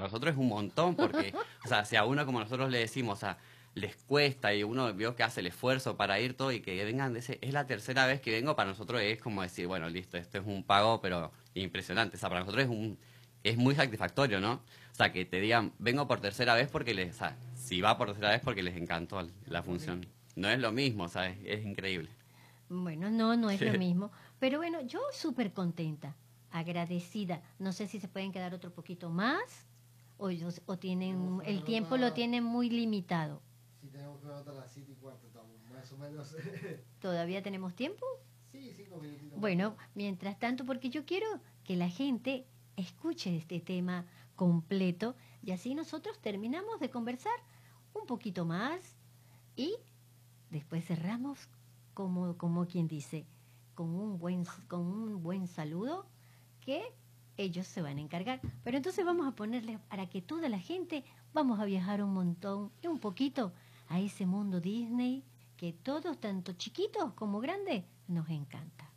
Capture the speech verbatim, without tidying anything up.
nosotros es un montón, porque, o sea, si a uno como nosotros le decimos, o sea, les cuesta y uno vio que hace el esfuerzo para ir todo y que vengan, de ese, es la tercera vez que vengo, para nosotros es como decir, bueno, listo, esto es un pago, pero impresionante, o sea, para nosotros es un es muy satisfactorio, ¿no? O sea, que te digan, vengo por tercera vez porque les, o sea, si va por tercera vez porque les encantó la función. No es lo mismo, o sea, es, es increíble. Bueno, no, no es lo mismo. Pero bueno, yo súper contenta, agradecida. No sé si se pueden quedar otro poquito más o, ellos- o tienen el tiempo lo tienen muy limitado. Si tenemos que ver hasta las siete y cuarto, estamos más o menos. ¿Todavía tenemos tiempo? Sí, cinco minutitos Bueno, más. mientras tanto, porque yo quiero que la gente escuche este tema completo y así nosotros terminamos de conversar un poquito más y después cerramos como, como quien dice, con un buen, con un buen saludo que ellos se van a encargar. Pero entonces vamos a ponerle para que toda la gente vamos a viajar un montón y un poquito a ese mundo Disney que todos, tanto chiquitos como grandes, nos encanta.